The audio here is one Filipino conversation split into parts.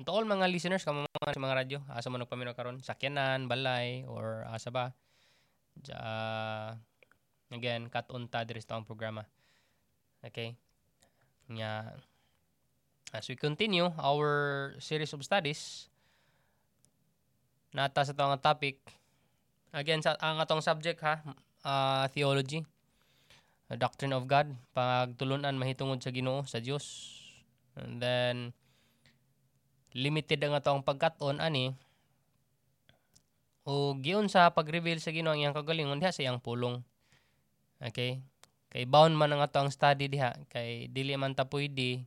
to all mga listeners kamo mga radyo asa mo nagpaminaw karon sakyanan balay or asa ba again kat-unta diri sa tawong programa. Okay, nya as we continue our series of studies nata sa tawong topic again sa ang atong subject ha, theology, doctrine of God, pagtulunan mahitungod sa Ginoo, sa Dios. And then limited ang atong pagkat-on ani o giun sa pag-reveal sa Ginoo ang iyang kagalingon diha sa iyang pulong. Okay? Kay bound man ang atong study diha kay dili man ta pwede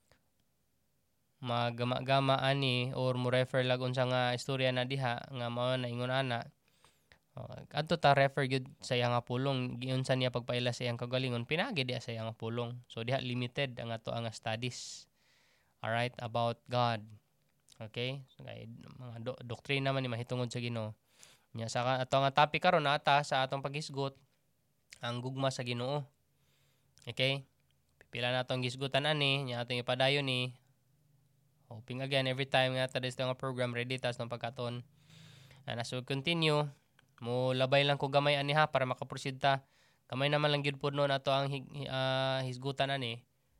magama-gama ani or mo refer lag unsa nga istorya na diha nga mao na ingon ana. Adto ta refer gyud sa iyang pulong giun sa niya pagpaila sa iyang kagalingon pinagi diha sa iyang pulong. So diha limited ang ato ang studies. Alright, about God. Okay? So, kay mga doktrina man ni mahitungod sa Ginoo. Nya sa ato nga topic karon ata sa atong paghisgot ang gugma sa Ginoo. Okay? Pipila na atong gisgutan ani nya atong ipadayon ni hoping again every time nga ta nga program ready tas ng pagkaton. And as we continue, mo labay lang ko gamay ani ha para makaproceed ta. Kamay naman lang gyud pud no ato ang hisgutan ani.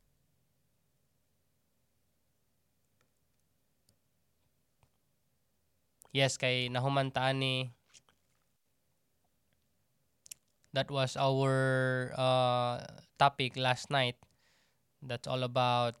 Yes, kay nahuman ta ani. That was our topic last night. That's all about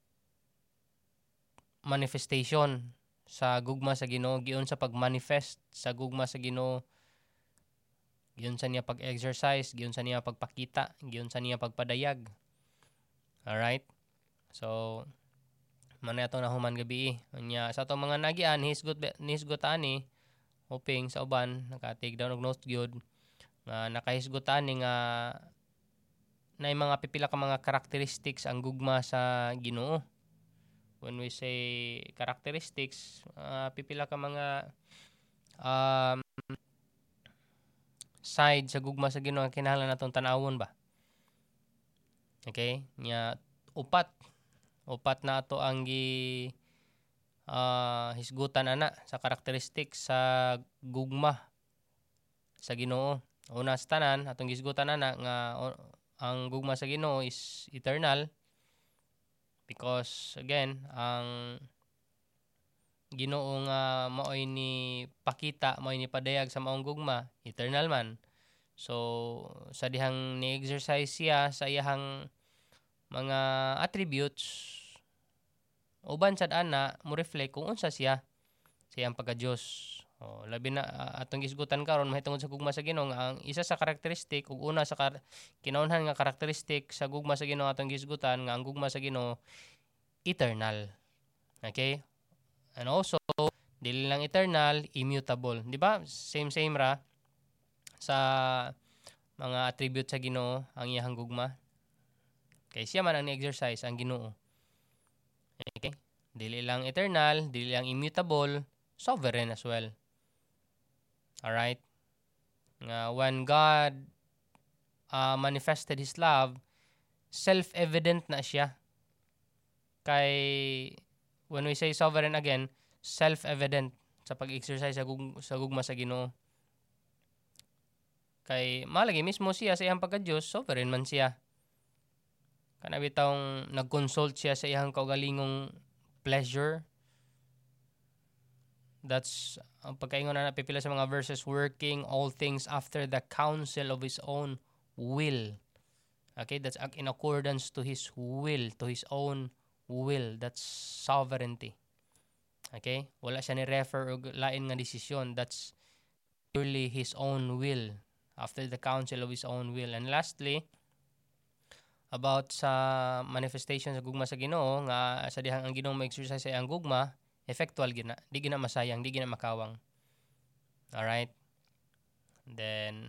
manifestation sa gugma sa Ginoo, giun sa pag-manifest sa gugma sa Ginoo. Giun sa niya pag-exercise, giun sa niya pagpakita, giun sa niya pagpadayag. Alright? So, man ato na human gabi. Nya sa atong mga nagian hisgot ani hoping sa uban nakatig down og notes gyud nga nakahisgot ani nga na mga pipila ka mga characteristics ang gugma sa Ginoo. When we say characteristics, pipila ka mga side sa gugma sa Ginoo kinahanglan natong tan-awon ba. Okay? Nya upat na ato ang hisgutan ana sa characteristics sa gugma sa Ginoo. Una sa tanan atong hisgutan ana nga ang gugma sa Ginoo is eternal because again ang Ginoo nga maoy ni pakita, maoy ni padayag sa maong gugma, eternal man. So sa dihang ni-exercise siya sa iyang mga attributes uban sad ana mo reflect kung unsa siya sa iyang pagka-Dios. Labi na atong gisgutan karon mahitungod sa gugma sa Ginoo nga ang isa sa karakteristik ug una sa kinaunhan nga karakteristik sa gugma sa Ginoo atong gisgutan nga ang gugma sa Ginoo eternal. Okay? And also dili lang eternal, immutable. Di ba? Same ra sa mga attribute sa Ginoo ang iyang gugma. Kay siya man ang ni-exercise ang Ginoo. Okay? Dili lang eternal, dili lang immutable, sovereign as well. Alright? When God manifested His love, self-evident na siya. Kay, when we say sovereign again, self-evident sa pag-exercise sa gugma sa Ginoo. Kay, malagi mismo siya sa iyang pagka-Diyos, sovereign man siya. Kanabitang nag-consult siya sa iyang kaugalingong pleasure. That's ang pagkaingon na napipila sa mga verses, working all things after the counsel of His own will. Okay, that's in accordance to His will, to His own will. That's sovereignty. Okay, wala siya ni-refer o lain nga desisyon. That's purely His own will, after the counsel of His own will. And lastly, about sa manifestation sa gugma sa Ginoo, nga sa dihang ang Ginoo mag-exercise sa iyang gugma, effectual gina, di gina masayang, di gina makawang. Alright? Then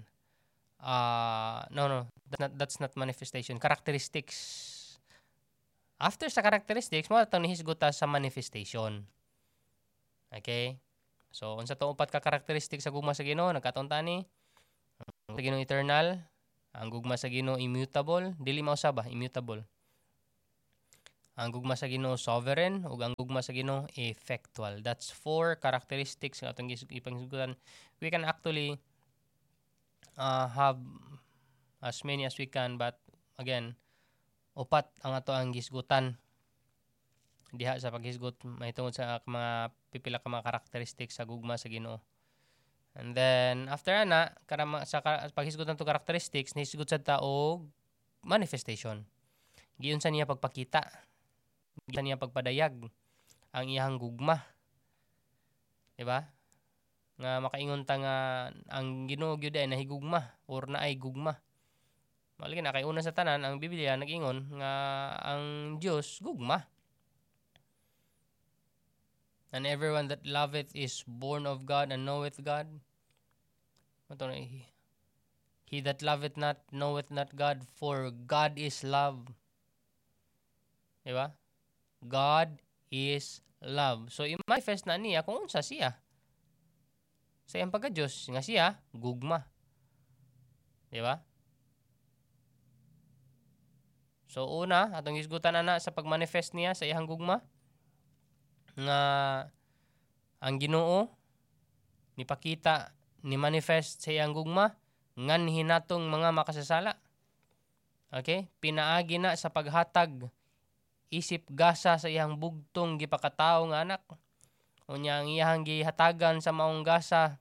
that's not manifestation, characteristics. After sa characteristics, mo atong nihisguta sa manifestation. Okay? So unsa to upat ka characteristics sa gugma sa Ginoo nagkataon tani? Ang Ginoo eternal, ang gugma sa Ginoo immutable, dili mao ba immutable. Ang gugma sa Ginoo sovereign ug ang gugma sa Ginoo effectual. That's 4 characteristics nga atong ipanghisgutan. We can actually have as many as we can, but again, upat ang ato ang gisgutan diha sa paghisgot mahitungod sa mga pipila ka mga characteristics sa gugma sa Ginoo. And then after ana sa paghisgot nato characteristics nahisgot sad ta og manifestation. Giyon sa niya pagpakita, giyon sa niya pagpadayag ang iyang gugma. Di ba? Nga makaingon ta nga ang Ginoo gyud ay nahigugma or naay gugma. Malagi na kay una sa tanan ang Biblia nag-ingon nga ang Dios gugma. And everyone that loveth is born of God and knoweth God. He that loveth not knoweth not God, for God is love. Diba? God is love. So, i-manifest na niya kung unsa siya. Sa iyang pagka-Diyos, nga siya, gugma. Diba? So, una, atong isgutan na sa pag-manifest niya sa iyang gugma, nga ang Ginoo nipakita ni manifest sa iyang gugma ngan hinatong mga makasasala. Okay? Pinaagi na sa paghatag isip gasa sa iyang bugtong gipakatawo nga anak. Unya ang iyang gihatagan sa maong gasa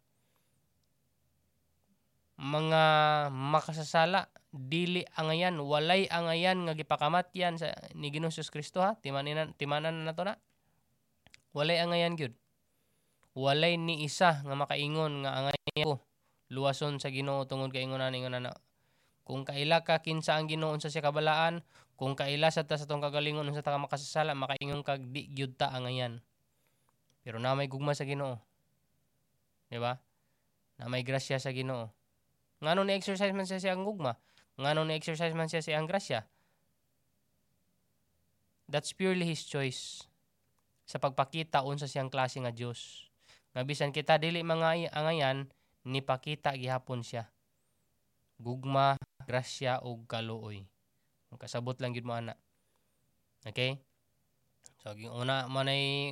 mga makasasala dili angayan, walay angayan nga gipakamatyan sa ni Ginoong Hesus Kristo ha. Timanan na nato na. Walay angayan gyud. Walay ni isa nga makaingon nga angayan ko luwason sa Ginoo tungod kay ingon na. Kung kaila ka kinsa ang Ginoo unsa siya kabalaan, kung kaila sa ta sa tong kagalingon unsa ta ka makasasala, makaingon kag di gyud ta angayan. Pero na may gugma sa Ginoo. Di ba? Na may grasya sa Ginoo. Ngano ni exercise man siya ang gugma? Ngano ni exercise man siya ang grasya? That's purely his choice. Sa pagpakita unsa siyang klase nga Dios. Nga bisan kita dili mga angayan, nipakita gihapon siya. Gugma, grasya ug kaluoy. Ang kasabot lang gyud mo ana. Okay? So una manay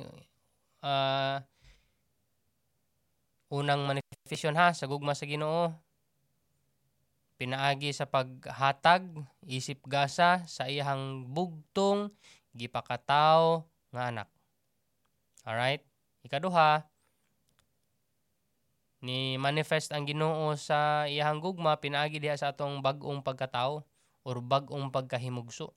unang manifestation ha sa gugma sa Ginoo. Pinaagi sa paghatag isip gasa sa iyang bugtong gipakataw nga anak. Alright? Ikaduha, ni manifest ang Ginoo sa iyang gugma pinaagi diha sa atong bag-ong pagkatao or bag-ong pagkahimugso.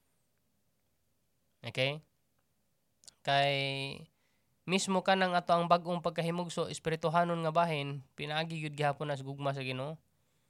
Okay? Kay mismo ka nang ato ang bag-ong pagkahimugso espirituhanon nga bahin pinaagi gyud gihapon as gugma sa Ginoo.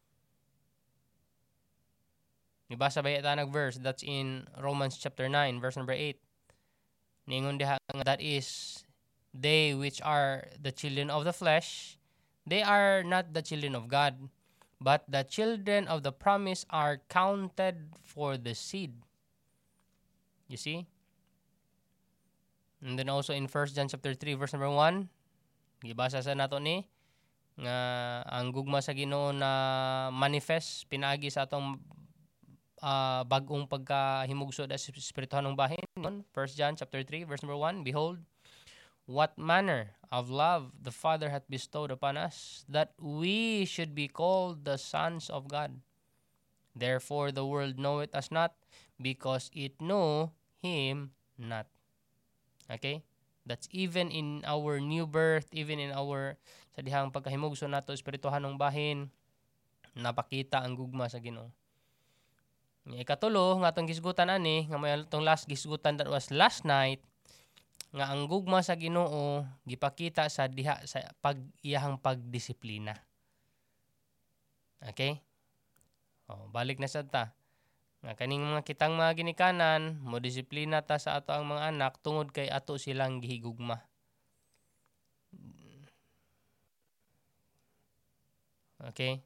Nibasa ba ita nag-verse that's in Romans chapter 9 verse number 8. Ningon diha nga that is they which are the children of the flesh, they are not the children of God, but the children of the promise are counted for the seed. You see? And then also in 1 John chapter 3 verse number 1, gibasa sa nato ni nga ang gugma sa Ginoo na manifest pinaagi sa atong bag-ong pagkahimugso da espirituhan ng bahin. 1 John chapter 3 verse number 1, behold, what manner of love the Father hath bestowed upon us, that we should be called the sons of God. Therefore the world knoweth us not, because it know Him not. Okay? That's even in our new birth, even in our sa dihang pagkahimugso nato espirituhan ng bahin, napakita ang gugma sa Ginoo. Ikatulo, nga itong gisgutan ani, nga may itong last gisgutan that was last night, nga ang gugma sa Ginoo gipakita sa diha sa iyahang pagdisiplina. Okay? Balik na sad ta. Nga kaning mga kitang mga ginikanan, mo disiplina ta sa ato ang mga anak tungod kay ato silang gihigugma. Okay?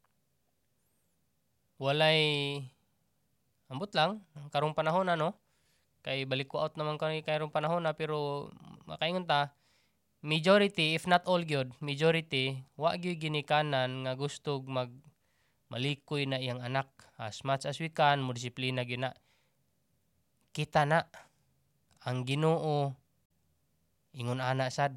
Walay ambot lang karong panahon no. Kay balik ko out naman kay karong panahon na pero makaingon ta majority if not all gyud majority wa gyud ginikanan nga gusto malikoy na iyang anak as much as we can mo disiplina gyud na kita na ang Ginoo ingon ana sad.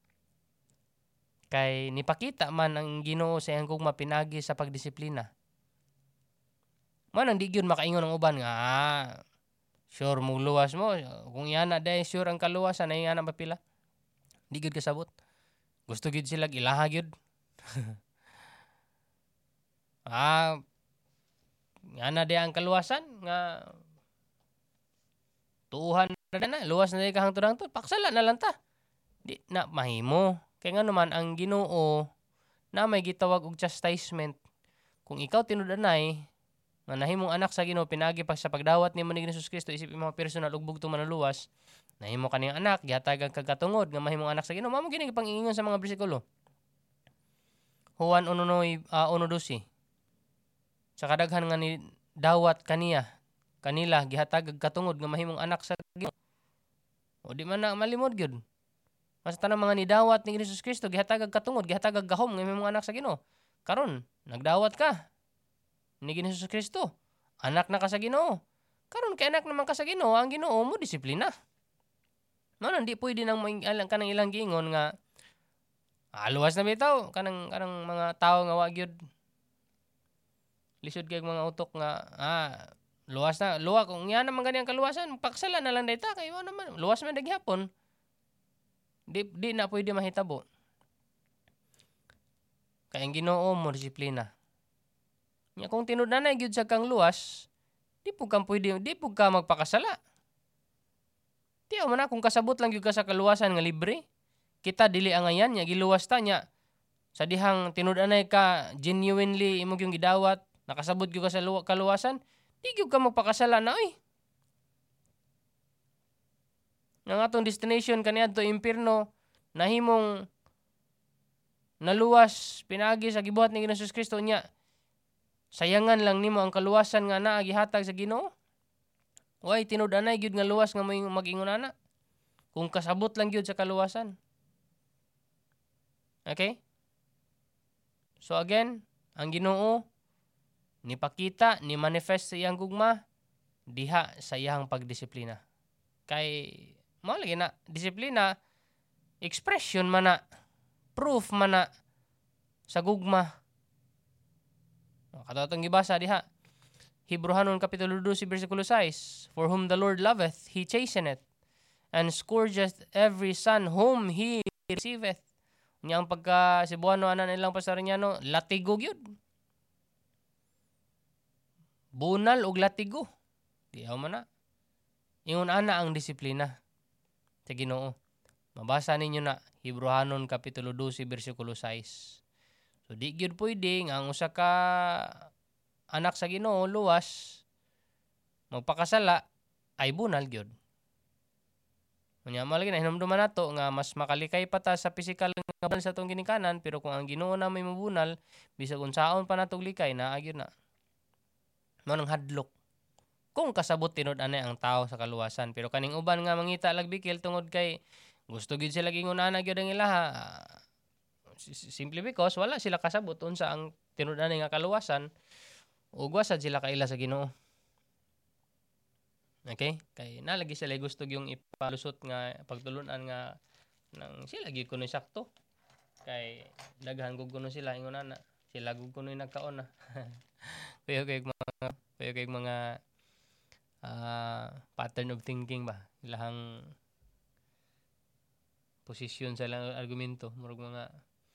Kay nipakita man ang Ginoo sa iyang gugma pinagi sa pagdisiplina. Man ang di gyud makaingon ang uban nga sure mo luwas mo. Kung yana day sure ang kaluwasan ay yana mapila. Di gyud kasabot. Gusto gyud sila ilaha gyud. Yana day ang kaluwasan nga tuuhan na luwas na day kahangtod-hangtod. Paksala na lang ta. Di na mahimo. Kaya nga naman ang Ginoo na may gitawag og chastisement. Kung ikaw tinud-anay nga nahimong anak sa Ginoo pinagi pa sa pagdawat nimo ni Hesus Kristo isip imong personal ug bugtong manuluwas, nahimo kaning anak gihatagan kag katungod nga mahimong anak sa Ginoo. Mamo gini pangingon sa mga bersikulo. Juan 1:12 sa kadaghan nga ni dawat kanila gihatag kag katungod nga mahimong anak sa Ginoo. O di man na malimod gyud. Mas tanang mga nidawat ni Hesus Kristo gihatag kag katungod, gihatag kag gahom nga mahimong anak sa Ginoo. Karon nagdawat ka ni Hesus Kristo. Anak na ka sa Ginoo. Karon kay anak naman ka sa Ginoo, ang Ginoo mo disiplina. Manon di pwede nang kanang ilang giingon nga luwas na bitaw kanang mga tawo nga wa gyud lisod kay mga utok nga luwas na luwa kung yan naman gani ang kaluwasan paksala na lang dayta kay mo naman luwas man daghapon. Di na pwede mahitabo. Kay ang Ginoo mo disiplina. Nya kung tinud-anay gyud sa kang luwas, di pud ka magpakasala. Tiyaw man na kung kasabot lang gyud ka sa kaluwasan nga libre. Kita dili angayan nya giluwas ta nya. Sa dihang tinud-anay ka genuinely imo gyud gidawat, nakasabot gyud ka sa kaluwasan, di gyud ka magpakasala na oy. Nga atong destination kaniadto impierno nahimong naluwas pinagi sa gibuhat ni Hesus Kristo nya. Sayangan lang nimo ang kaluwasan nga naa gihatag sa Ginoo. Way tinud-anay gyud nga luwas nga mag-ingon ana. Kung kasabot lang gyud sa kaluwasan. Okay? So again, ang Ginoo nipakita, ni manifest sa iyang gugma diha sa iyang pagdisiplina. Kay mao lagi na disiplina expression man na proof man na sa gugma. Kato atong gibasa diha. Hebrehanon kapitulo 12 bersikulo 6. For whom the Lord loveth, He chasteneth, and scourgeth every son whom He receiveth. Nya ang pagka Cebuano ana nilang Pastoriano, latigo gyud. Bunal og latigo. Diaw man na. Ingon ana ang disiplina sa Ginoo. Mabasa ninyo na Hebrehanon kapitulo 12 bersikulo 6. So di gyud pwede nga ang usa ka anak sa Ginoo luwas magpakasala ay bunal gyud. Unya malagi na hinumduman nato nga mas makalikay pa ta sa physical nga bunal sa atong ginikanan pero kung ang Ginoo na may mabunal bisag unsaon pa natong likay naa gyud na. Mao nang hadlok. Kung kasabot tinud-anay ang tao sa kaluwasan pero kaning uban nga mangita lagbikil tungod kay gusto gyud sila gingon ana gyud ang ilaha. Simply because wala sila kasabot unsa ang tinud-anay nga kaluwasan ug wasad sila kaila sa Ginoo. Okay? Kay nalagi sila gusto yung ipalusot nga pagtulunan nga nang sila gyud kuno sakto. Kay daghan gug kuno sila ingon ana. Sila gug kuno nagkaon na. Kaya mga pattern of thinking ba ilahang posisyon sa ilang argumento murag mga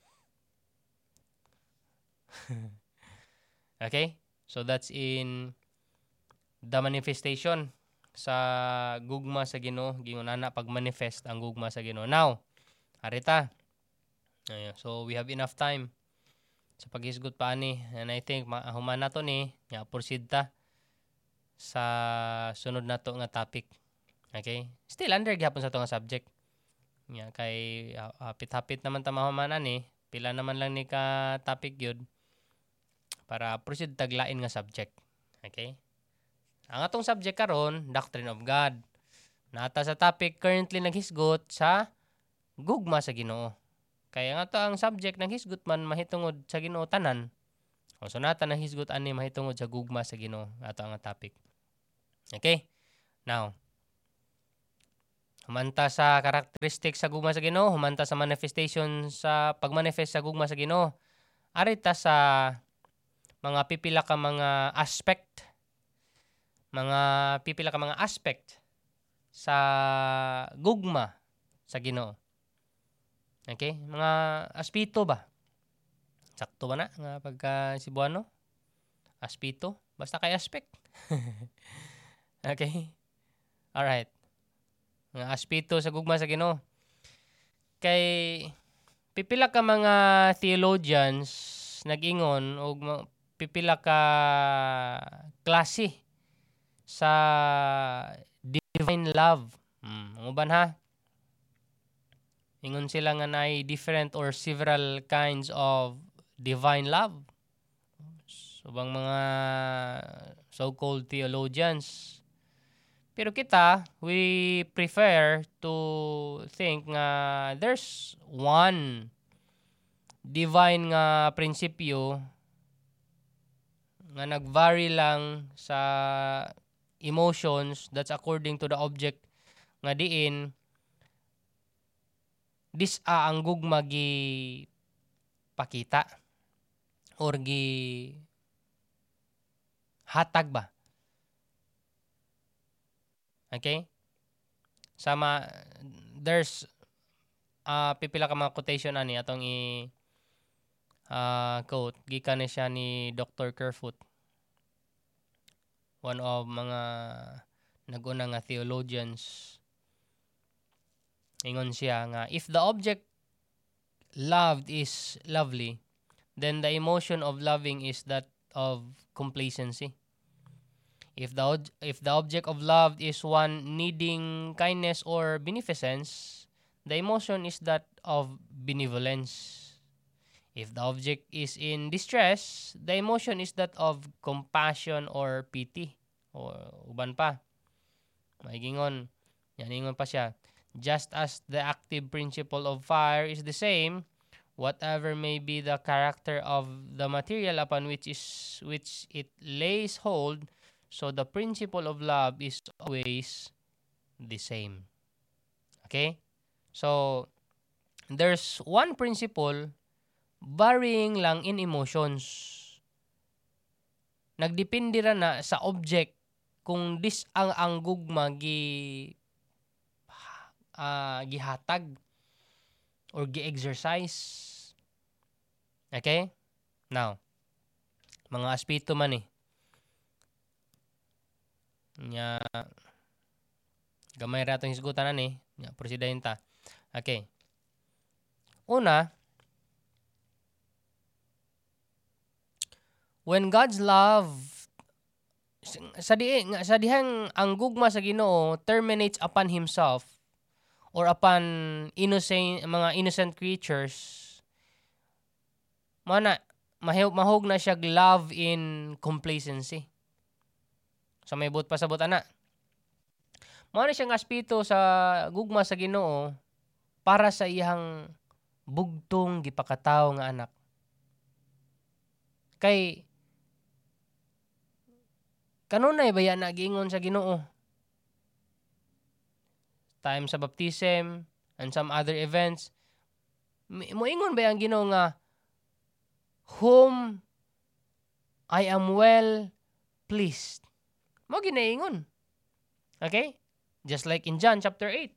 okay, so that's in the manifestation sa gugma sa Ginoo. Gingon ana pag manifest ang gugma sa Ginoo. Now arita so we have enough time sa paghisgot pa ani and I think human na to ni nga proceed ta sa sunod nato nga topic. Okay? Still under gyapon sa to nga subject. Nya kay hapit-hapit naman ta mahuman ani, pila naman lang ni ka topic gyud para proceed taglain nga subject. Okay? Ang atong subject karon, Doctrine of God. Nata sa topic currently naghisgot sa gugma sa Ginoo. Kaya nga to ang subject ng hisgot man mahitungod sa Ginoo tanan. O so nata na hisgot ani mahitungod sa gugma sa Ginoo. Ato ang topic. Okay? Now, Humanta sa karakteristik sa gugma sa Ginoo, humanta sa manifestation sa pagmanifest sa gugma sa Ginoo. Arita sa mga pipila ka mga aspect sa gugma sa Ginoo. Okay? Mga aspito ba? Sakto ba na nga pagka Cebuano? Aspito? Basta kay aspect. Okay? Alright. Mga aspito sa gugma sa Ginoo. Kay pipila ka mga theologians nag-ingon og pipila ka klase sa divine love. Uban ha. Ingon sila nga naay different or several kinds of divine love. Subang mga so-called theologians. Pero kita, we prefer to think nga there's one divine nga prinsipyo nga nag-vary lang sa emotions that's according to the object nga diin ang gugma gi pakita or gi hatag ba. Okay? Sama there's pipila ka mga quotation ani atong quote gikan ni siya ni Dr. Kerfoot, one of mga nag-una nga theologians. Ingon siya nga if the object loved is lovely, then the emotion of loving is that of complacency. If the object of love is one needing kindness or beneficence, the emotion is that of benevolence. If the object is in distress, the emotion is that of compassion or pity. O uban pa. Maigingon. Yan ingon pa siya. Just as the active principle of fire is the same, whatever may be the character of the material upon which it lays hold, so the principle of love is always the same. Okay? So, there's one principle varying lang in emotions. Nagdepende ra na sa object kung ang gugma gihatag or gi-exercise. Okay? Now, mga aspito man nya gamay ra tong hisgutan ani nya prosidahin ta. Okay. Una, when God's love sa dihang ang gugma sa Ginoo terminates upon himself or upon mga innocent creatures, mahog na siya love in complacency. So may but pasabot ana. Mao na siyang aspito sa gugma sa Ginoo para sa iyang bugtong gipakataw nga anak. Kay kanunay baya na giingon sa Ginoo time sa baptism and some other events, moingon ba ang Ginoo nga whom I am well pleased. Mo ginaingon. Okay? Just like in John chapter 8.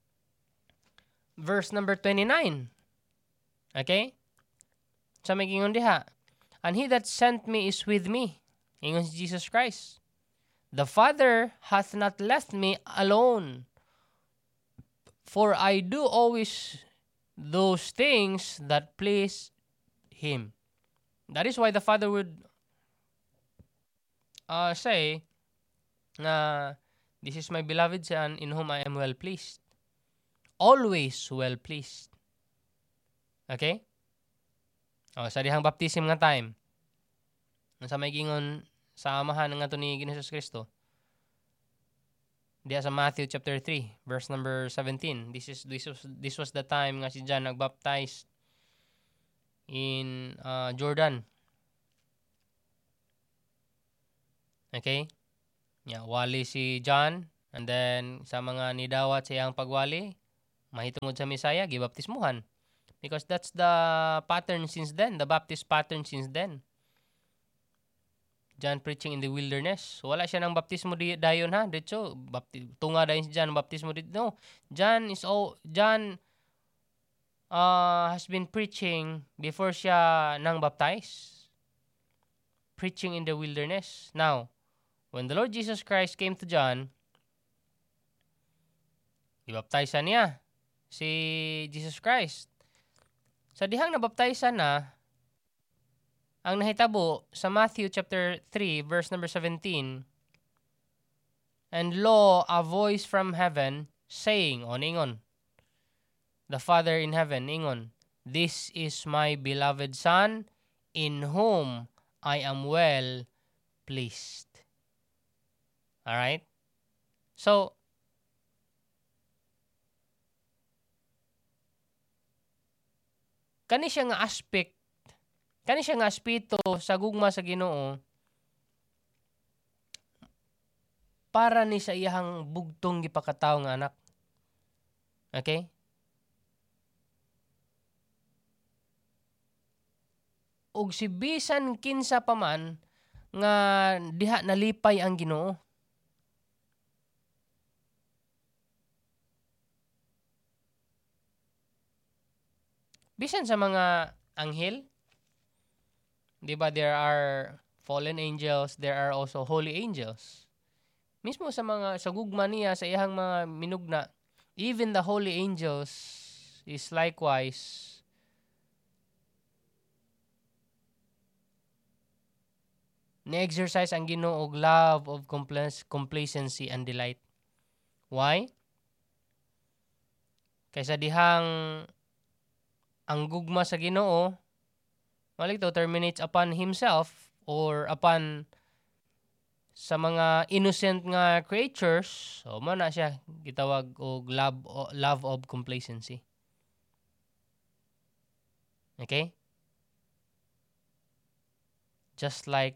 Verse number 29. Okay? Sa may gingon diha. And he that sent me is with me. Ingon si Jesus Christ. The Father hath not left me alone. For I do always those things that please him. That is why the Father would say na this is my beloved Son in whom I am well pleased. Always well pleased. Okay? Sa dihang baptism nga time, sa may gingon sa amahan nga to ni Ginoong Kristo, diya sa Matthew chapter 3, verse number 17. This was the time nga si John nagbaptize in Jordan. Okay? Yeah, wali si John And then sa mga nidawat sa iyang pagwali, mahitungod sa Messiah, gibaptismuhan. Because that's the pattern since then, the Baptist pattern since then. John preaching in the wilderness. Wala siya ng baptismo dayon ha. Dito, tunga dayon si John baptismo dito. No. John has been preaching before siya nang baptize. Preaching in the wilderness. Now, when the Lord Jesus Christ came to John, ibaptizean niya si Jesus Christ. Sa dihang nabaptizean na, ang nahitabo sa Matthew chapter 3 verse number 17, and lo, a voice from heaven saying, ingon, the Father in heaven, ingon, this is my beloved Son, in whom I am well pleased. Alright? So, kani siya nga aspeto sa gugma sa Ginoo para ni sa iyang bugtong gipakatawo nga anak. Okay? Ug si bisan kinsa pa man nga diha nalipay ang Ginoo. Bisan sa mga anghel, di ba, there are fallen angels, there are also holy angels. Mismo sa gugma niya, sa iyang mga minugna, even the holy angels is likewise na-exercise ang Ginoo og love of complacency and delight. Why? Kaysa dihang ang gugma sa Ginoo terminates upon himself or upon sa mga innocent nga creatures, so mo na siya gitawag og love of complacency. Okay? Just like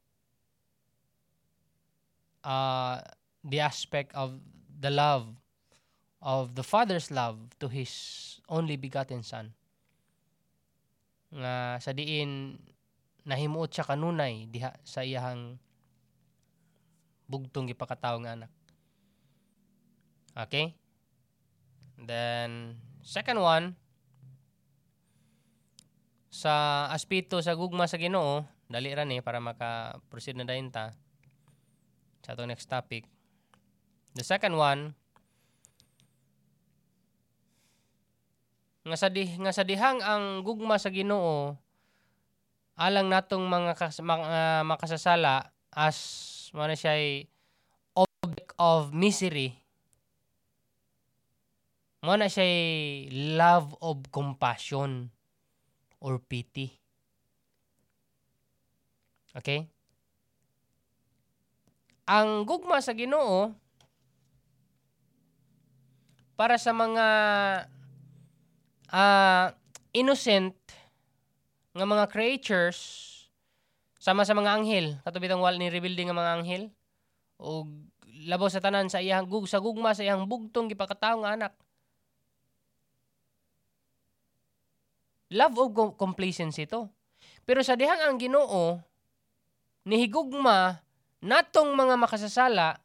the aspect of the love of the Father's love to His only begotten Son. Nga sa diin nahimuot siya kanunay diha sa iyang bugtong gipakatawo nga anak. Okay? Then second one, sa aspeto sa gugma sa Ginoo, dali ra ni para maka-proceed na dayon ta sa atong next topic. The second one, nga sa dihang ang gugma sa Ginoo alang natong mga makasasala as mo na siya object of misery, mo na siya love of compassion or pity. Okay? Ang gugma sa Ginoo para sa mga innocent nga mga creatures sama sa mga anghel, katubit ang wal ni rebuilding nga mga anghel o labaw sa tanan sa iyang sa gugma sa iyang bugtong gipakatawo nga anak. Love of complacency to. Pero sa dihang ang Ginoo nihigugma natong mga makasasala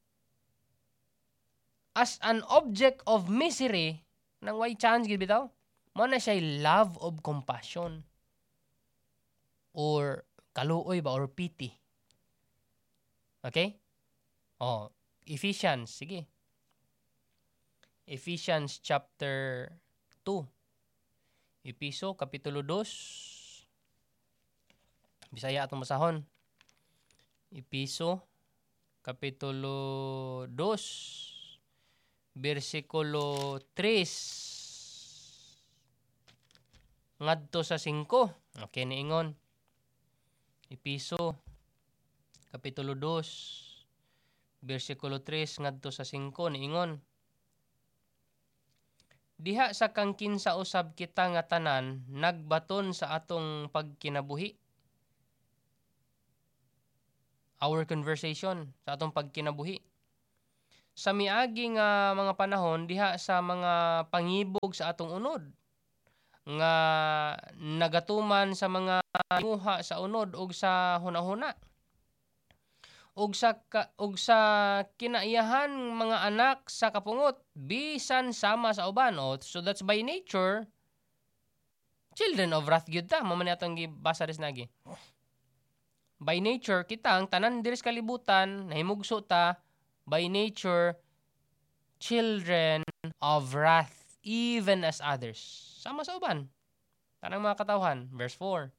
as an object of misery nang way chance gid bitaw, mo na siya love of compassion or kaluoy ba or pity. Okay? Ephesians, sige. Ephesians chapter 2. Episo kapitulo 2. Bisaya atong masahon. Episo kapitulo 2 versikulo 3 ngadto sa 5. Okay, niingon. Episo kapitulo 2 versikulo 3 ngadto sa 5 niingon. Diha sa kang kinsa usab kita nga tanan nagbaton sa atong pagkinabuhi. Our conversation sa atong pagkinabuhi. sa miagi nga mga panahon diha sa mga pangibog sa atong unod nga nagatuman sa mga imuha sa unod ug sa hunahuna ug sa kinaiyahan mga anak sa kapungot bisan sama sa uban. So that's by nature children of wrath gyud ta. Mao man atong gibasa res nagi. By nature kita ang tanan diri sa kalibutan nahimugso ta by nature children of wrath even as others. Sama sa uban. Tanang mga katawhan. Verse 4.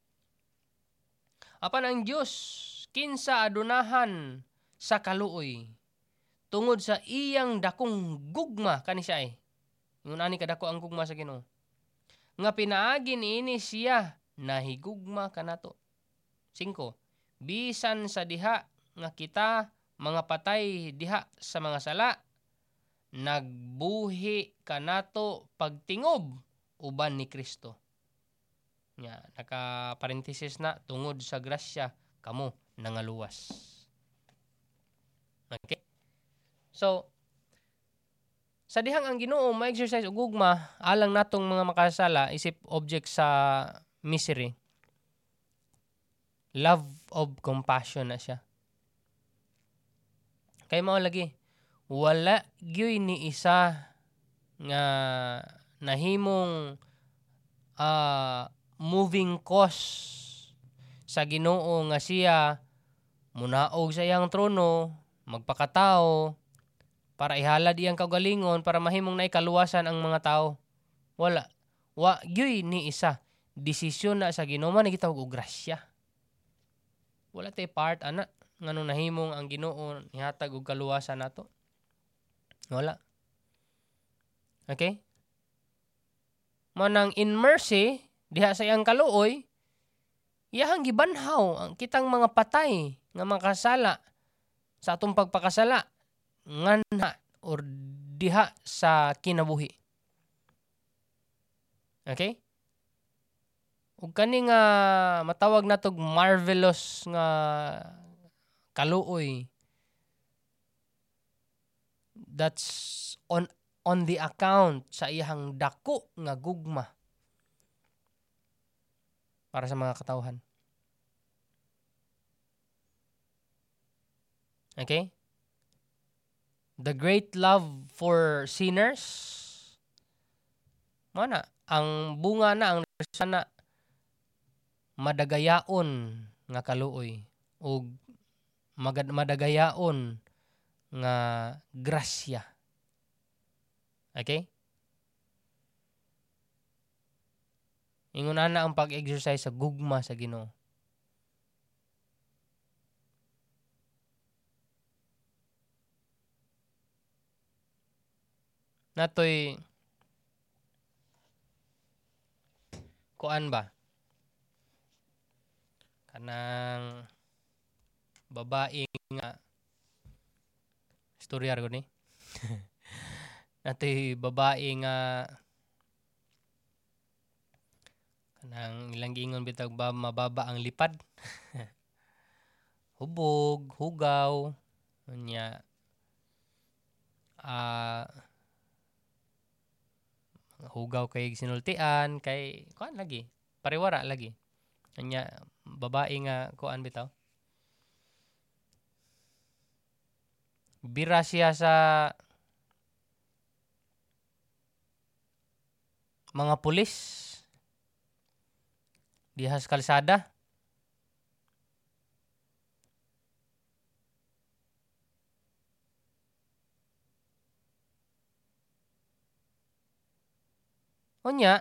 Apan ang Dios kinsa adunahan sa kaluoy tungod sa iyang dakong gugma kani siya Ingon ani kadako ang gugma sa Ginoo. Nga pinaagi niini siya nahigugma kanato. 5. Bisan sa diha nga kita mga patay diha sa mga sala nagbuhi kanato pagtingob uban ni Kristo. Nya naka parenthesis na tungod sa grasya kamo nangaluwas. Okay? So sa dihang ang Ginoo ma-exercise og gugma alang natong mga makasala isip object sa misery. Love of compassion na siya. Kay mao lagi wala gyoy ni isa nga nahimong moving cause sa Ginoo nga siya munaog sa iyang trono, magpakatao para ihalad iyang kaugalingon para mahimong naikaluwasan ang mga tao. Wala. Wa gyoy ni isa. Desisyon na sa Ginoo man gitawag og grasya. Wala tay part ana nganong nahimong ang Ginoo ihatag og kaluwasan nato. Wala. Okay? Manang in mercy diha sa iyang kaluoy iyahang gibanhaw ang kitang mga patay nga makasala sa atong pagpakasala nganha or diha sa kinabuhi. Okay? Ug kani nga matawag natog marvelous nga kaluoy, that's on the account sa iyang dako nga gugma para sa mga katawhan. Okay? The great love for sinners. Mana ang bunga na ang sana madagayaon nga kaluoy ug madagayaon nga grasya. Okay? Ingon ana ang pag-exercise sa gugma sa Ginoo. Natoy kuan ba? Kanang babae nga istorya ko ni. Natoy babae nga kanang ilang giingon bitag ba mababa ang lipad. Hubog, hugaw, nya hugaw kay sinultian kay kuan lagi, pariwara lagi. Nya babae nga kuan bitaw. Bira siya sa mga pulis diha sa kalsada. Unya,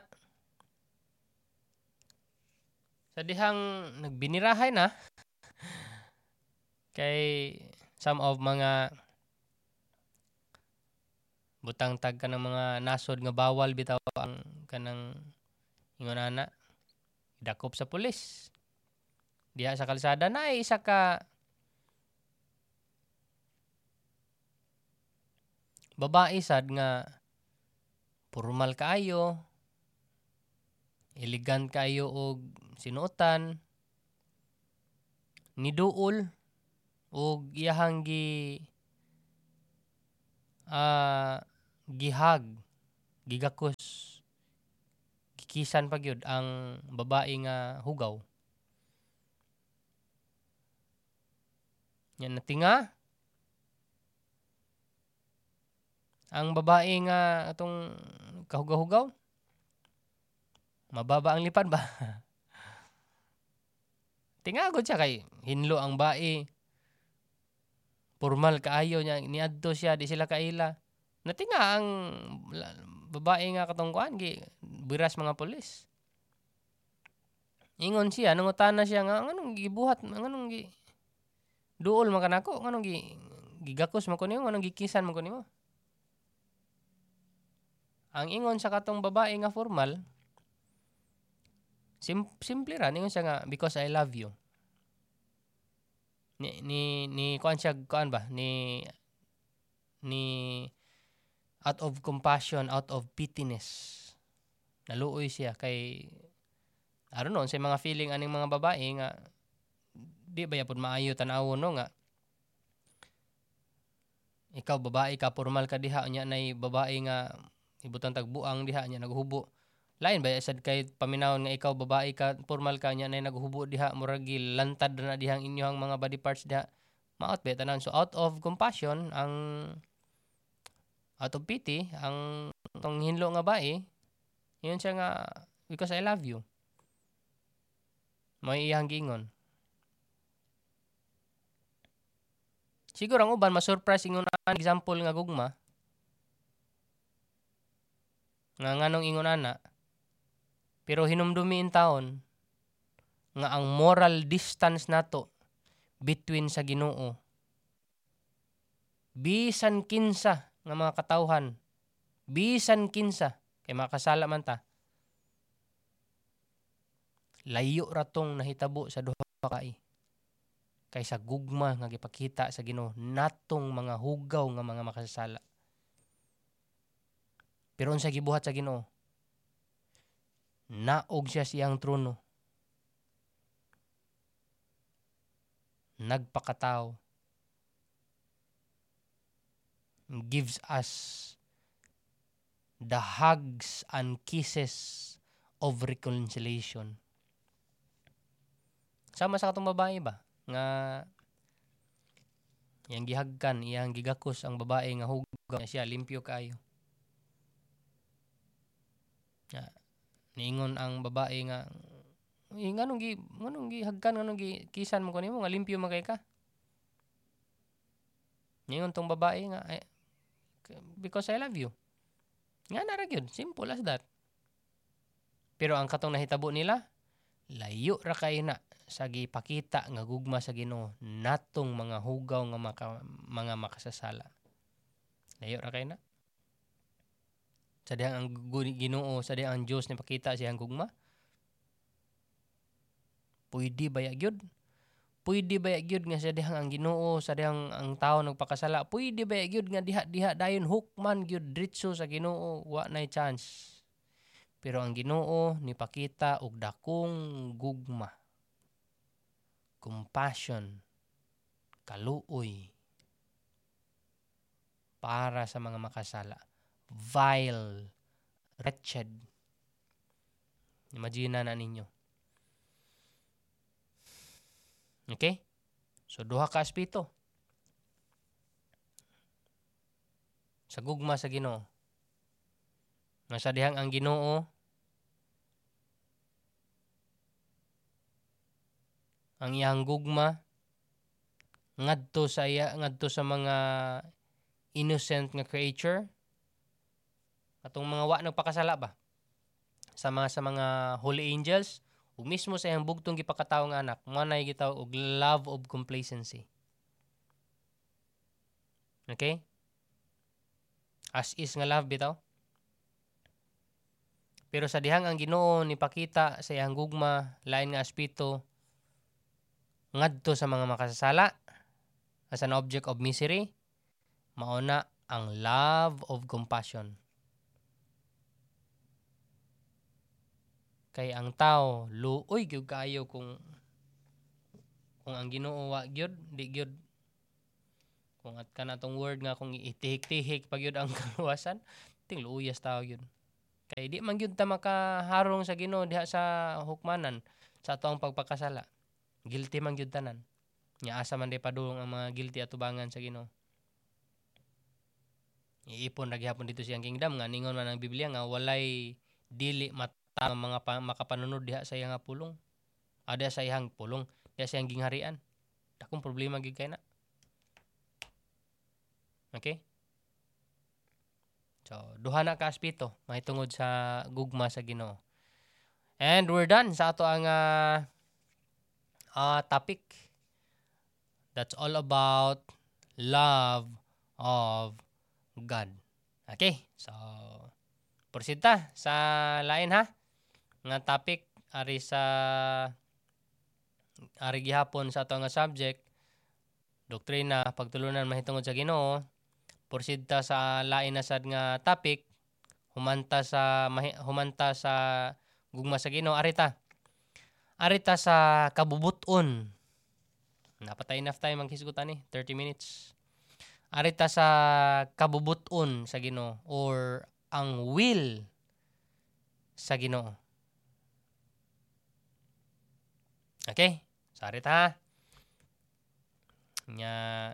sa dihang nagbinirahay na, kay some of mga butang tag ka ng mga nasod nga bawal bitaw ang kanang ingon ana dakop sa pulis. Diha sa kalsada na isa ka babae sad nga formal kaayo, elegant kayo og sinuotan, niduol og iyahang gihag, gigakos, gikisan pa gyud ang babae nga hugaw. Yan natinga ang babae nga atong kahugaw-hugaw, mababa ang lipad ba? Tingagod siya kay hinlo ang bae. Formal kaayo niya, niadto siya, di sila kaila. Natinga ang babae nga katong kuan gi biras mga pulis. Ingon siya, nangutana siya nga nganong gibuhat, nganong gi duol man kanako, nganong gigakos man ko nimo, nganong gikisan man ko nimo. Ang ingon sa katong babae nga formal, simple ra ningon siya nga because I love you. Ni kuan siya kuan ba ni out of compassion, out of pityness. Naluoy siya kay I don't know sa mga feeling aning mga babae nga di ba yapon maayo tan-awon no nga ikaw babae ka formal ka diha nya nay babae nga ibutang tagbuang diha nya naghubo. Lain ba sad kay paminawon nga ikaw babae ka formal ka nya nay naghubo diha murag lantad na dihang inyong mga body parts diha. Maot ba tanan, so out of compassion ang out of pity ang tong hinlo nga bae yun siya nga because I love you. May iyang gingon. Siguro ang uban ma-surprise ingon an example nga gugma nga nganong ingon ana pero hinumdumi in taon nga ang moral distance nato between sa Ginoo bisan kinsa nga mga katawhan, bisan kinsa kay makasala man ta, layo ra tong nahitabo sa duha ka kay kaysa gugma nga gipakita sa Ginoo natong mga hugaw nga mga makasala. Pero unsa gibuhat sa Ginoo? Naog siya siyang trono. Nagpakatao. Gives us the hugs and kisses of reconciliation. Sama sa katong babae ba? Nga iyang gihagkan, iyang gigakos ang babae nga hugaw na siya, limpyo kayo. Niingon ang babae nga, nganong gihagkan, nganong gikisan mo ko nimo nga limpyo magay ka. Niingon tong babae nga, because I love you. Nga na ra gyud, simple as that. Pero ang katong nahitabo nila, layo ra kay na sa gipakita nga gugma sa Ginoo natong mga hugaw nga mga makasasala. Layo ra kay na. Sa dihang ang Ginoo, sa dihang ang Dios ni pakita siyang gugma. Pwede ba gyud? Pwede ba gyud nga sa dihang ang Ginoo, sa dihang ang tawo nagpakasala, pwede ba gyud nga diha dayon hukman gyud diretso sa Ginoo, wa nay chance. Pero ang Ginoo ni pakita og dakong gugma, compassion, kaluoy para sa mga makasala. Vile, wretched. Imagine na ninyo. Okay? So, duha ka aspeto. Sa gugma sa Ginoo. Nasa dihang ang Ginoo, ang iyang gugma, ngadto sa mga innocent nga creature, atong mga wa nagpakasala ba? Sa mga holy angels, ug mismo sa iyang bugtong gipakatawo nga anak, manay gitawag og love of complacency. Okay? As is nga love bitaw. Pero sa dihang ang Ginoo ni pakita sa iyang gugma, lain nga aspeto, ngadto sa mga makasasala, as an object of misery, mauna ang love of compassion. Kay ang tao luoy gyud kaayo kung ang Ginoo wa gyud, di gyud Kung at ka na tong word nga kung itihik-tihik pag yun ang kaluwasan, ting luyas tao yun. Kay di man gyud ta makaharong sa Ginoo diha sa hukmanan sa ato ang pagpakasala. Guilty man gyud tanan. Nya asa man di padulong ang mga guilty atubangan sa Ginoo. Iipon ra gyapon dito siyang kingdom nga ningon man ang Biblia nga walay dili mata ang mga makapanunod diha sa iyang pulong. Ada sa iyang pulong, diha sa iyang gingharian. Dakong problema gyud kay na. Okay? So, duha na ka aspeto mahitungod sa gugma sa Ginoo. And we're done sa ato ang topic. That's all about love of God. Okay? So, proceed ta sa lain ha. Nga topic ari gihapon sa ato nga subject, doktrina pagtulunan mahitungod sa Ginoo. Proceed ta sa lain na sad nga topic, humanta sa gugma sa Ginoo. Arita sa kabubuton. Napatay enough time ang hisgutan ni 30 minutes. Arita sa kabubuton sa Ginoo or ang will sa Ginoo. Okay? So arita ha. Nya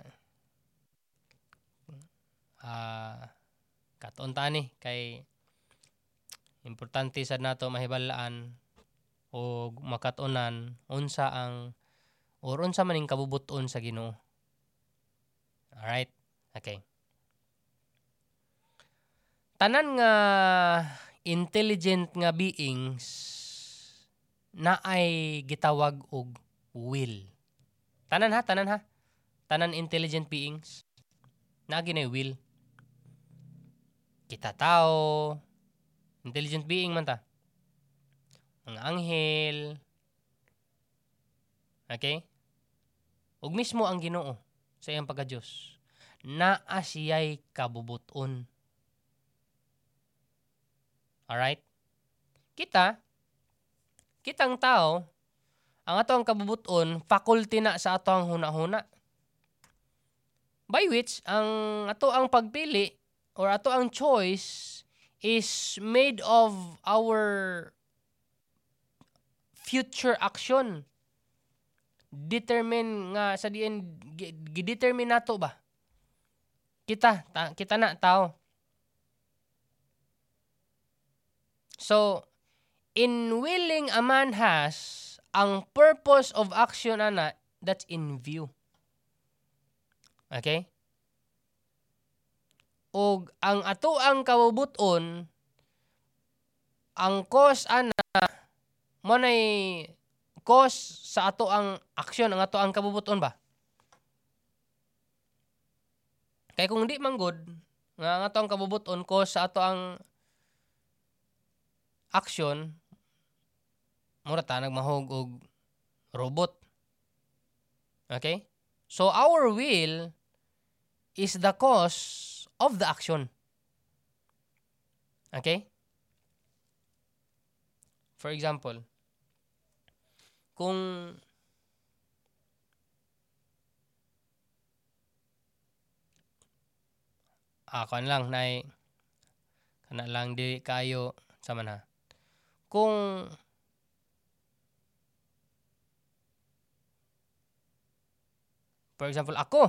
katunta ni kay importante sad nato mahibalaan o makatunan unsa maning kabubuton sa Ginoo. Alright? Okay. Tanan nga intelligent nga beings na ay gitawag og will. Tanan ha. Tanan intelligent beings na ginay will. Kita tao, intelligent being man ta. Ang anghel. Okay? Ug mismo ang Ginoo sa iyang pagka-Dios naa siya'y kabubuton. Alright? Kitang tao, ang ato ang kabubuton, faculty na sa ato ang huna-huna. By which, ang ato ang pagpili or ato ang choice is made of our future action. Determine nga sa diin gidetermine nato ba? Kita na tao. So, in willing a man has, ang purpose of action ana, that's in view. Okay? O ang ato ang kabubuton, ang cause ana, mo nay cause sa ato ang action, ang ato ang kabubuton ba? Kaya kung di manggod, nga ang ato ang kabubuton, cause sa ato ang action, mura ta nagmahog og robot. Okay? So our will is the cause of the action. Okay? For example, kung kan lang kana lang di kayo sa man ha. Kung for example ako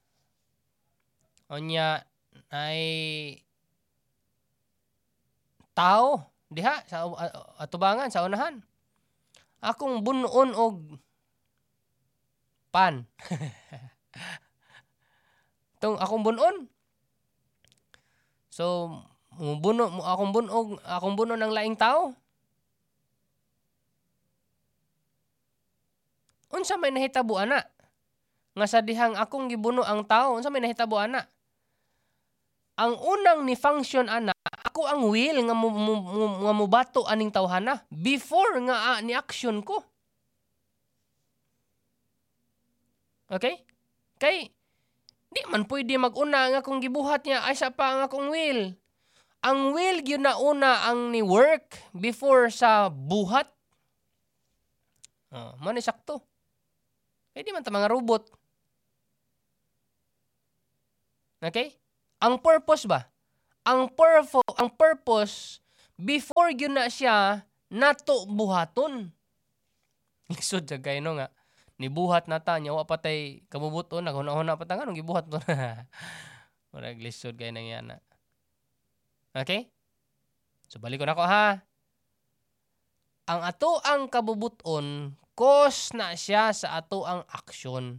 onya ay tao diha sa atubangan sa unahan. Akong bunon og pan. Tong akong bunon. So akong bunon ng laing tao. Unsa may nahitabo ana? Nga sa dihang akong gibuno ang tao, unsa may nahitabo ana? Ang unang ni function ana, ako ang will nga mubato aning tawhana before nga ni action ko. Okay? Kay di man pwede mag-una nga kung gibuhat niya ay sa pa nga akong will. Ang will gyud na una ang ni work before sa buhat. Mo ni sakto. Kay di man ta mga robot. Okay? Ang purpose ba? Ang purpose before yun na siya nato buhaton. Lisod sa kayo nga. Nibuhat na ta, nyawa patay kabubuton, naghuna-huna pa ta, anong gibuhat to na? Murag lisod kayo nang yan na. Okay? So, balik ko na ko ha. Ang ato ang kabubuton, cause na siya sa ato ang aksyon.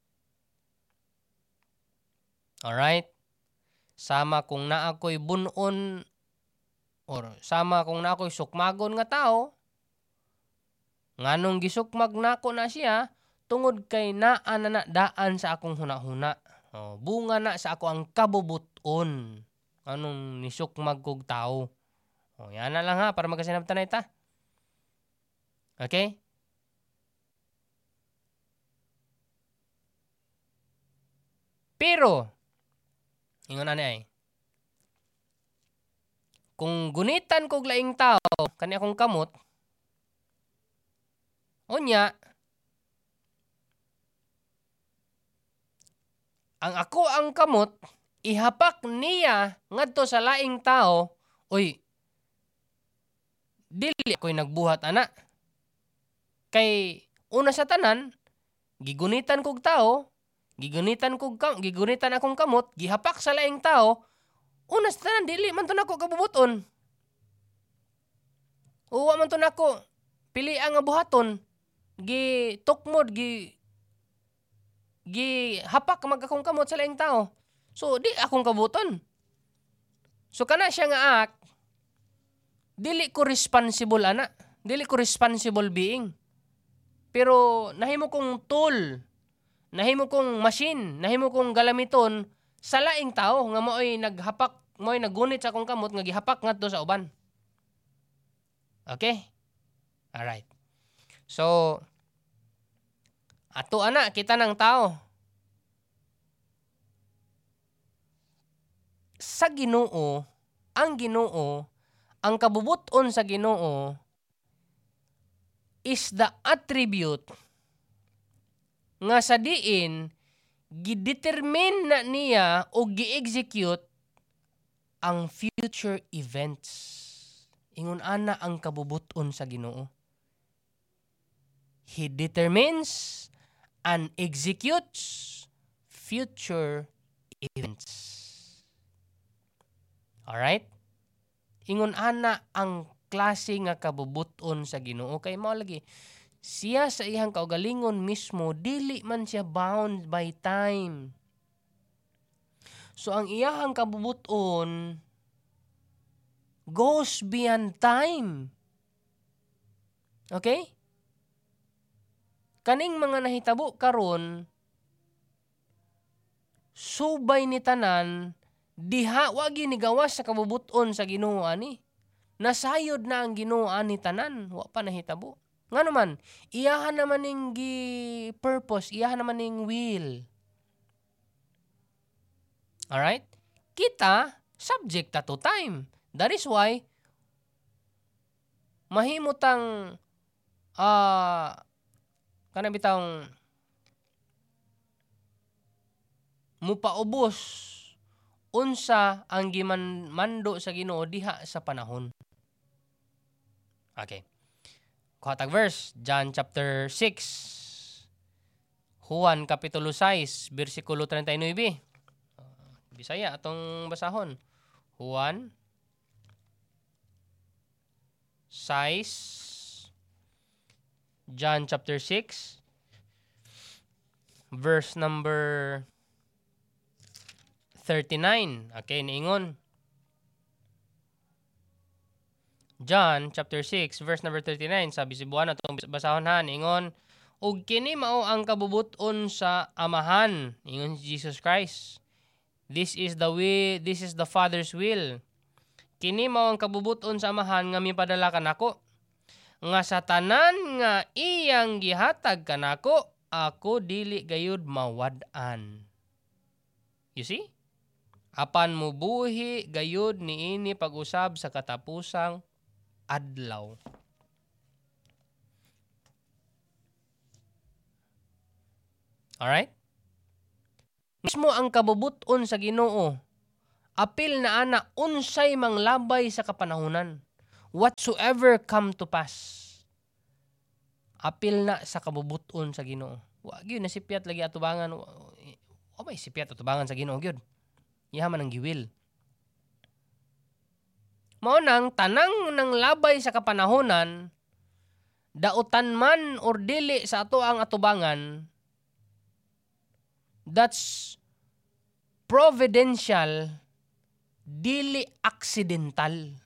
Alright? Sama kung na ako'y bunon, or sama kung na ako'y sukmagon nga tao, nganong gisukmag nako na siya, tungod kay naa na daan sa akong hunahuna. Bunga na sa ako ang kabubuton. Anong nisukmag kog tao. Yan na lang ha, para magkasinabtan na ita. Okay? Pero, ingon na ay, kung gunitan kog laing tao, kani akong kamot, unya, ang ako ang kamot, ihapak niya ngadto sa laing tao, uy, dili ako'y nagbuhat ana. Kay una sa tanan, gigunitan kog tao, gigunitan akong kamot, gihapak sa laing tao, una sa tanan dili man to nako kabubuton. Uwa man to nako pili ang buhaton, gitukmod, hapak mag akong kamot sa laing tao. So di akong kabuton. So kana siya nga act, dili ko responsible ana, dili ko responsible being. Pero nahimo kong tool, nahimo kong machine, nahimo kong galamiton sa laing tao nga mo'y naghapak, mo'y nagunit sa akong kamot nga gihapak ngadto sa uban. Okay? Alright. So, ato ana kita ng tao. Sa Ginoo, ang kabubuton sa Ginoo is the attribute nga sa diin gidetermine na niya o gi-execute ang future events. Ingon ana ang kabubuton sa Ginoo. He determines and executes future events. Alright? Ingon ana ang klase nga kabubuton sa Ginoo kay mao lagi siya sa iyang kaugalingon mismo dili man siya bound by time. So ang iyang kabubuton goes beyond time. Okay? Kaning mga nahitabo karon subay ni tanan diha wa ni gawas sa kabubuton sa Ginoo ani. Nasayod na ang Ginoo ani tanan, wa pa nahitabo. Ngano man, iyahan naman ning purpose, iyahan naman ning will. Alright? Kita subject to time. That is why mahimutang kana bitang mupaubos unsa ang gimanmando sa Ginoo diha sa panahon. Okay. Kuhatag verse, John chapter 6. Juan kapitulo 6, bersikulo 39. Bisaya atong basahon. Juan 6, John chapter 6, verse number 39. Okay, niingon. John chapter 6 verse number 39, sabi si Buwan atong basahon ha, niingon, ug kini mao ang kabubuton sa Amahan, ingon si Jesus Christ. This is the Father's will. Kini mao ang kabubuton sa Amahan nga mipadala kanako, nga sa tanan nga iyang gihatag kanako, ako dili gayud mawad-an. You see? Apan mubuhi gayud niini pag-usab sa katapusang adlaw. Alright? Mismo ang kabubuton sa Ginoo, apil na ana unsay manglabay sa kapanahunan. Whatsoever come to pass. Apil na sa kabubuton sa Ginoo. Wa gyud nasipyat lagi atubangan. O may sipyat atubangan sa Ginoo gyud. Yaman ang giwil. Mao nang tanang nang labay sa kapanahonan, dautan man or dili sa ato ang atubangan, that's providential, dili accidental.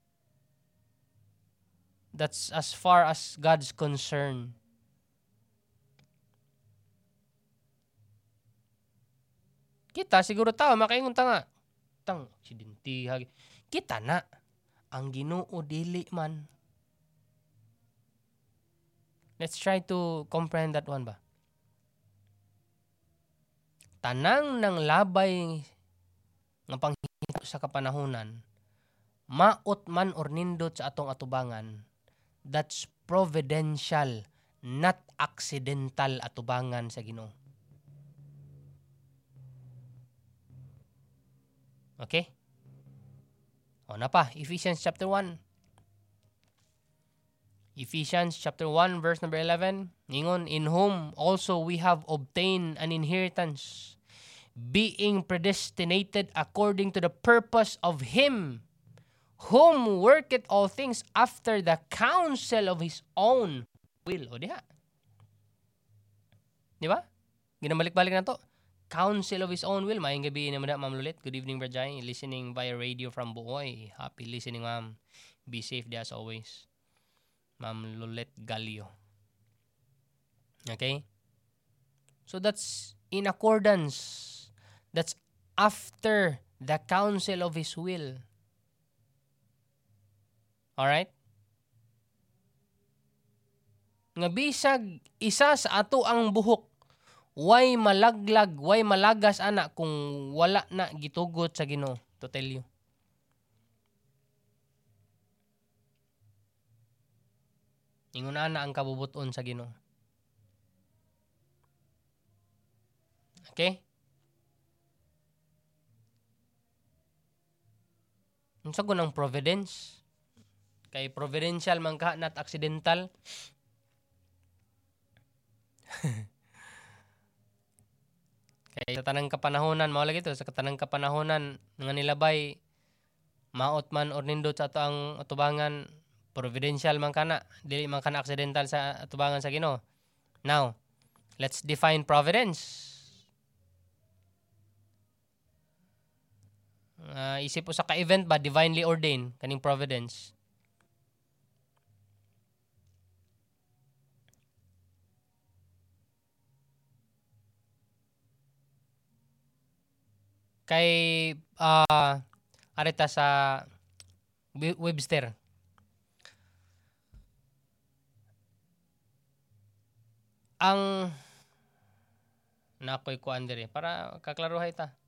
That's as far as God's concerned. Kita siguro tao makaingon ta nga, tang aksidente kita na ang Ginoo dili man. Let's try to comprehend that one ba. Tanang nang labay ng panghimo sa kapanahunan, maot man or nindot sa atong atubangan, that's providential, not accidental atubangan sa Ginoo. Okay? O na pa, Ephesians chapter 1. Ephesians chapter 1 verse number 11. Ningon, in whom also we have obtained an inheritance, being predestinated according to the purpose of Him, whom worketh all things after the counsel of His own will. O diha. Di ba? Ginabalik-balik na to. Counsel of His own will. Maayong gabi naman na, Ma'am Lulit. Good evening, Brajay. Listening via radio from Buoy. Happy listening, Ma'am. Be safe there as always. Ma'am Lulit Galio. Okay? So that's in accordance. That's after the counsel of His will. Alright? Nga bisag isa sa ato ang buhok, way malaglag, way malagas ana kung wala na gitugot sa Ginoo, to tell you. Ingon ana ang kabubuton sa Ginoo. Okay? Unsa ko ng providence? Kay providential man ka, not accidental. Kay sa tanang kapanahonan, mao lagi to, sa tanang kapanahonan nga nilabay, maot man or nindot sa ato ang atubangan, providential man kana, dili man kana accidental sa atubangan sa Ginoo. Now, let's define providence. Isip po sa ka-event ba, divinely ordained, kaning providence. Kay arita sa Webster. Ang nakoy kuan diri para kaklaruhay ta.